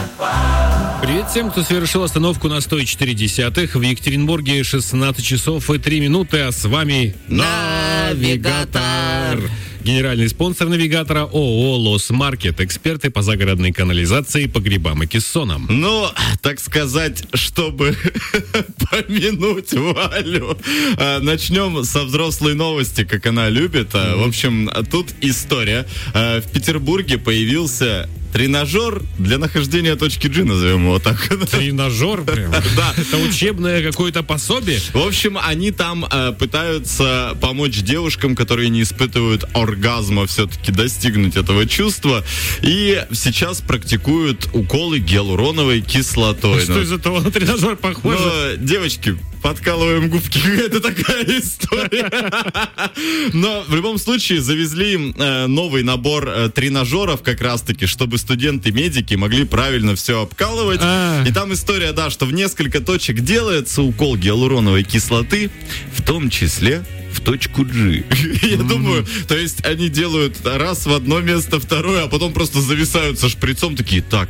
Привет всем, кто совершил остановку на 104,1. В Екатеринбурге 16 часов и 3 минуты, а с вами Навигатор. Генеральный спонсор «Навигатора» ООО «Лос Маркет». Эксперты по загородной канализации, погребам и кессонам. Ну, так сказать, чтобы помянуть Валю, начнем со взрослой новости, как она любит. В общем, тут история. В Петербурге появился тренажер для нахождения точки G, назовем его так. Тренажер прям? Да. Это учебное какое-то пособие? В общем, они там пытаются помочь девушкам, которые не испытывают оргазма, все-таки достигнуть этого чувства. И сейчас практикуют уколы гиалуроновой кислотой. Что из этого на тренажер похоже? Ну, девочки, подкалываем губки. Это такая история. Но в любом случае завезли новый набор тренажеров как раз-таки, чтобы студенты-медики могли правильно все обкалывать. И там история, да, что в несколько точек делается укол гиалуроновой кислоты, в том числе в точку G. Я думаю, то есть они делают раз в одно место, второе, а потом просто зависают со шприцом, такие, так,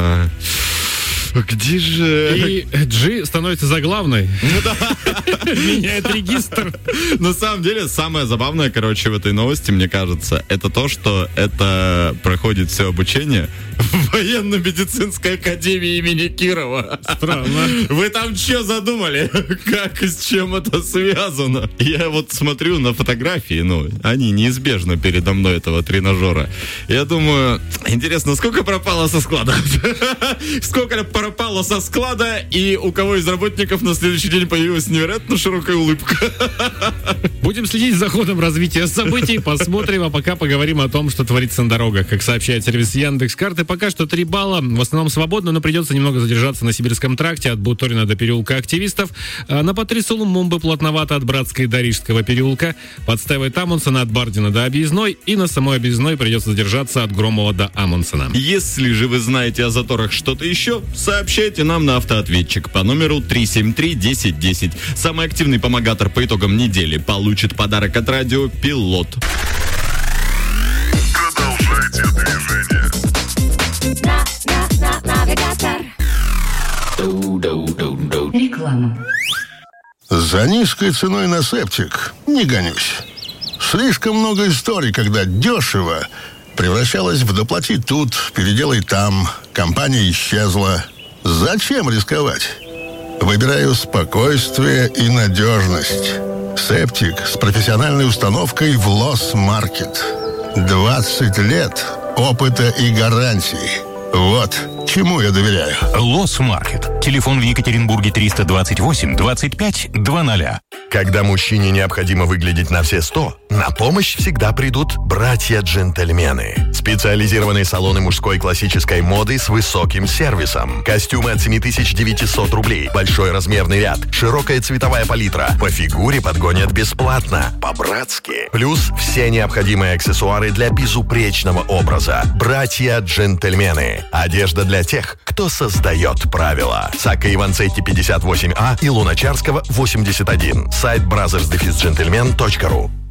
где же... И G становится заглавной. Ну да. Меняет регистр. На самом деле, самое забавное, короче, в этой новости, мне кажется, это то, что это проходит все обучение в военно-медицинской академии имени Кирова. Странно. Вы там что задумали? Как и с чем это связано? Я вот смотрю на фотографии, они неизбежно передо мной этого тренажера. Я думаю, интересно, сколько пропало со склада? Сколько пропало со склада, и у кого из работников на следующий день появилась невероятно широкая улыбка. Будем следить за ходом развития событий, посмотрим, а пока поговорим о том, что творится на дорогах. Как сообщает сервис Яндекс.Карты, пока что 3 балла, в основном свободно, но придется немного задержаться на Сибирском тракте от Буторина до переулка Активистов. На Патрису Лумумбы плотновато от Братской до Рижского переулка, под Стевой Амундсена от Бардина до Объездной, и на самой Объездной придется задержаться от Громова до Амундсена. Если же вы знаете о заторах что-то еще, сообщайте нам на автоответчик по номеру 373-1010. Самый активный помогатор по итогам недели получит подарок от радио «Пилот». Продолжайте движение. Навигатор. Реклама. За низкой ценой на септик не гонюсь. Слишком много историй, когда дешево превращалось в доплати тут, переделай там, компания исчезла. Зачем рисковать? Выбираю спокойствие и надежность. Септик с профессиональной установкой в Лос Маркет. 20 лет опыта и гарантий. Вот чему я доверяю. Лос Маркет. Телефон в Екатеринбурге 328-25-00. Когда мужчине необходимо выглядеть на все 100, на помощь всегда придут братья-джентльмены. Специализированные салоны мужской классической моды с высоким сервисом. Костюмы от 7900 рублей, большой размерный ряд, широкая цветовая палитра. По фигуре подгонят бесплатно, по-братски. Плюс все необходимые аксессуары для безупречного образа. Братья-джентльмены. Одежда для тех, кто создает правила. Сакко Иванцетти 58А и Луначарского 81. Сайт brothers-gentlemen.ru.